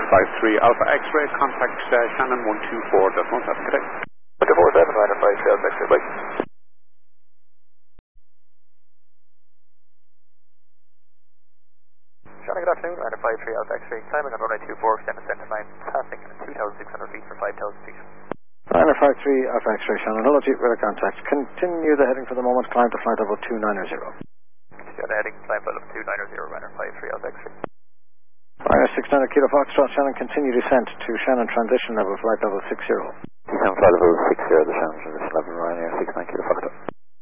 53 Alpha X-ray, contact Shannon 124.17 today. 147, Ryder 53 Alpha X-ray, bye. Shannon, good afternoon, Ryder 53 Alpha X-ray, climbing on runway 24, extended center line, passing 2,600 feet for 5,000 feet. Ryder 53 Alpha X-ray, Shannon, hello, Jeep radar contact. Continue the heading for the moment, climb to flight level 290. Continue the heading, climb level 290, Ryder 53 Alpha X-ray. Ryder 690 Kilo Foxtrot, Shannon, continue descent to Shannon transition level, flight level 60. Descent flight level 60, the Shannon transition level, Ryanair 69 Kilo Foxtrot.